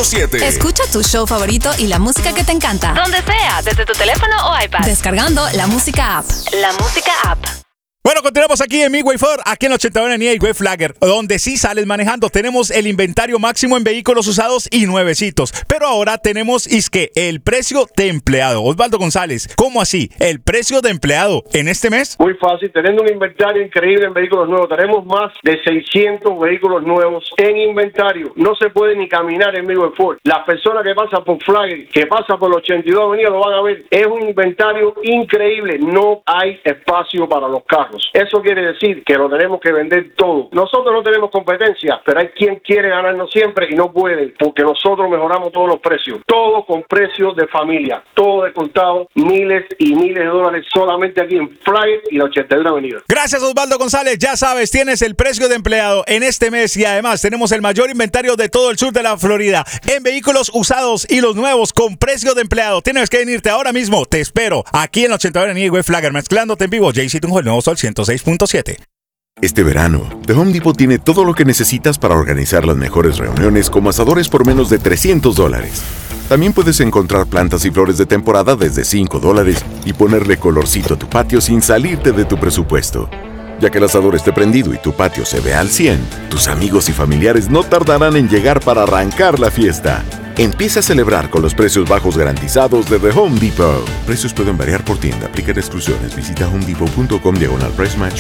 106.7. Escucha tu show favorito y la música que te encanta. Donde sea, desde tu teléfono o iPad. Descargando la música app. La música app. Bueno, continuamos aquí en Midway Ford, aquí en 81 en Highway Flagger, donde sí sales manejando. Tenemos el inventario máximo en vehículos usados y nuevecitos. Pero ahora tenemos, el precio de empleado. Osvaldo González, ¿cómo así? ¿El precio de empleado en este mes? Muy fácil, teniendo un inventario increíble en vehículos nuevos. Tenemos más de 600 vehículos nuevos en inventario. No se puede ni caminar en Midway Ford. Las personas que pasan por Flagger, que pasan por la 82 Avenida, lo van a ver. Es un inventario increíble. No hay espacio para los carros. Eso quiere decir que lo tenemos que vender todo. Nosotros no tenemos competencia, pero hay quien quiere ganarnos siempre y no puede, porque nosotros mejoramos todos los precios. Todo con precios de familia. Todo de contado, miles y miles de dólares solamente aquí en Flagger y la 81 Avenida. Gracias, Osvaldo González. Ya sabes, tienes el precio de empleado en este mes y además tenemos el mayor inventario de todo el sur de la Florida en vehículos usados y los nuevos con precio de empleado. Tienes que venirte ahora mismo. Te espero aquí en la 81 Avenida Highway Flagger, mezclándote en vivo. JC Tunjo, el nuevo Sol 106.7. Este verano, The Home Depot tiene todo lo que necesitas para organizar las mejores reuniones como asadores por menos de $300. También puedes encontrar plantas y flores de temporada desde $5 y ponerle colorcito a tu patio sin salirte de tu presupuesto. Ya que el asador esté prendido y tu patio se vea al 100, tus amigos y familiares no tardarán en llegar para arrancar la fiesta. Empieza a celebrar con los precios bajos garantizados de The Home Depot. Precios pueden variar por tienda. Aplican exclusiones. Visita homedepot.com/price match